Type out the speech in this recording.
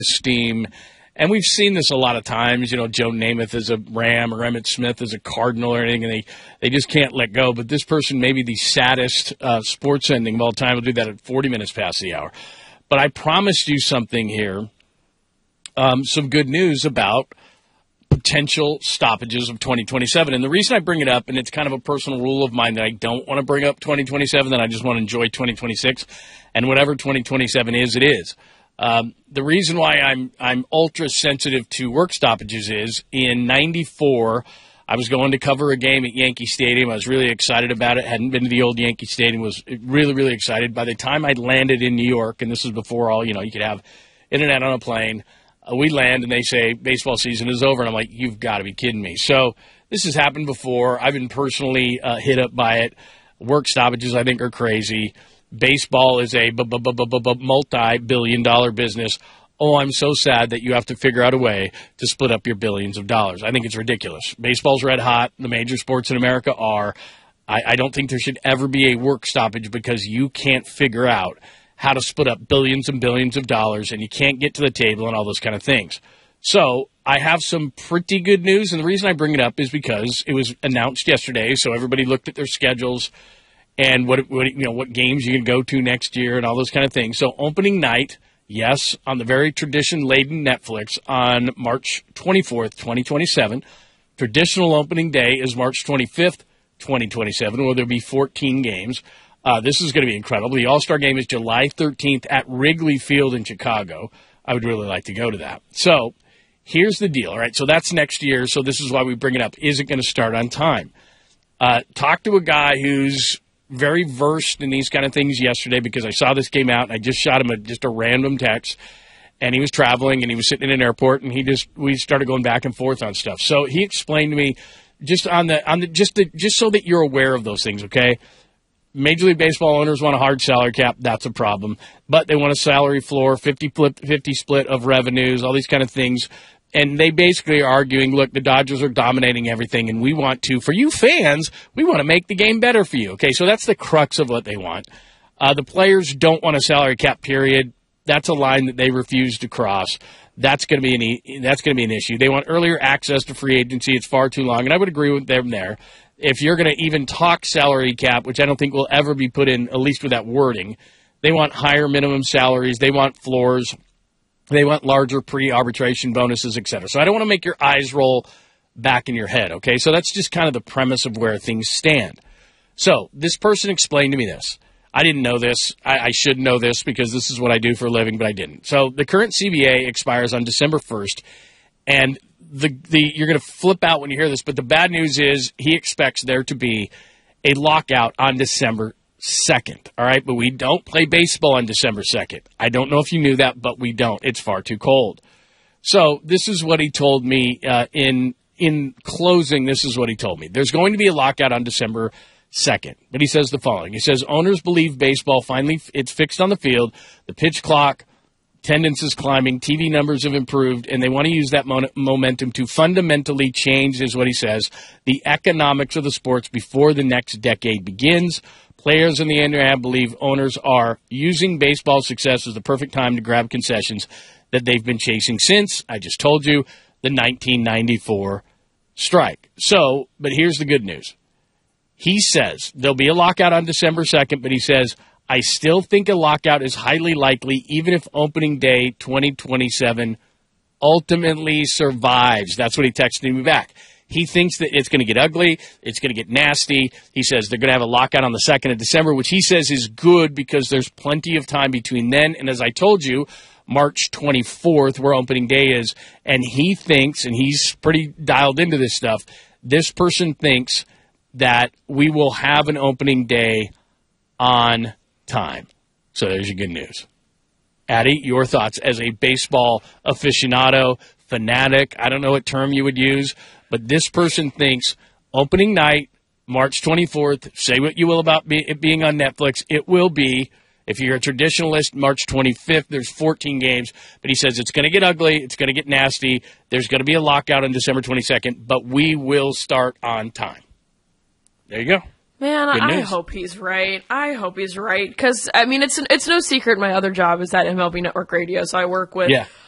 steam. And we've seen this a lot of times. Joe Namath is a Ram or Emmitt Smith is a Cardinal or anything, and they just can't let go. But this person may be the saddest sports ending of all time. We'll do that at 40 minutes past the hour. But I promised you something here, some good news about potential stoppages of 2027. And the reason I bring it up, and it's kind of a personal rule of mine that I don't want to bring up 2027, that I just want to enjoy 2026. And whatever 2027 is, it is. The reason why I'm ultra sensitive to work stoppages is in '94, I was going to cover a game at Yankee Stadium. I was really excited about it. Hadn't been to the old Yankee Stadium. Was really, really excited. By the time I landed in New York, and this was before all, you could have internet on a plane, we land and they say baseball season is over. And I'm like, you've got to be kidding me. So this has happened before. I've been personally hit up by it. Work stoppages, I think, are crazy. Baseball is a multi-billion-dollar business. Oh, I'm so sad that you have to figure out a way to split up your billions of dollars. I think it's ridiculous. Baseball's red hot. The major sports in America are. I don't think there should ever be a work stoppage because you can't figure out how to split up billions and billions of dollars, and you can't get to the table and all those kind of things. So I have some pretty good news, and the reason I bring it up is because it was announced yesterday, so everybody looked at their schedules and what games you can go to next year and all those kind of things. So opening night, yes, on the very tradition-laden Netflix on March 24th, 2027. Traditional opening day is March 25th, 2027, where there'll be 14 games. This is going to be incredible. The All-Star Game is July 13th at Wrigley Field in Chicago. I would really like to go to that. So here's the deal, all right? So that's next year, so this is why we bring it up. Is it going to start on time? Talk to a guy who's very versed in these kind of things yesterday because I saw this game out and I just shot him just a random text, and he was traveling and he was sitting in an airport and we started going back and forth on stuff. So he explained to me just so that you're aware of those things, okay? Major League Baseball owners want a hard salary cap. That's a problem. But they want a salary floor, 50 split of revenues, all these kind of things. And they basically are arguing, look, the Dodgers are dominating everything, and we want to, for you fans, we want to make the game better for you. Okay, so that's the crux of what they want. The players don't want a salary cap, period. That's a line that they refuse to cross. That's going to be an issue. They want earlier access to free agency. It's far too long, and I would agree with them there. If you're going to even talk salary cap, which I don't think will ever be put in, at least with that wording, they want higher minimum salaries. They want floors. They want larger pre-arbitration bonuses, et cetera. So I don't want to make your eyes roll back in your head, okay? So that's just kind of the premise of where things stand. So this person explained to me this. I didn't know this. I should know this because this is what I do for a living, but I didn't. So the current CBA expires on December 1st, and you're going to flip out when you hear this, but the bad news is he expects there to be a lockout on December 2nd, all right? But we don't play baseball on December 2nd. I don't know if you knew that, but we don't. It's far too cold. So this is what he told me in closing. This is what he told me. There's going to be a lockout on December 2nd, but he says the following. He says, owners believe baseball finally, it's fixed on the field, the pitch clock, attendance is climbing, TV numbers have improved, and they want to use that momentum to fundamentally change, is what he says, the economics of the sports before the next decade begins. Players in the NBA believe owners are using baseball's success as the perfect time to grab concessions that they've been chasing since, I just told you, the 1994 strike. So, but here's the good news. He says there'll be a lockout on December 2nd, but he says, I still think a lockout is highly likely even if opening day 2027 ultimately survives. That's what he texted me back. He thinks that it's going to get ugly. It's going to get nasty. He says they're going to have a lockout on the 2nd of December, which he says is good because there's plenty of time between then. And as I told you, March 24th, where opening day is, and he thinks, and he's pretty dialed into this stuff, this person thinks that we will have an opening day on time. So there's your good news. Addie, your thoughts as a baseball aficionado, fanatic, I don't know what term you would use, but this person thinks opening night, March 24th, say what you will about it being on Netflix, it will be, if you're a traditionalist, March 25th, there's 14 games, but he says it's going to get ugly, it's going to get nasty, there's going to be a lockout on December 22nd, but we will start on time. There you go. Man, I hope he's right. I hope he's right. Because, I mean, it's no secret my other job is at MLB Network Radio, so I work with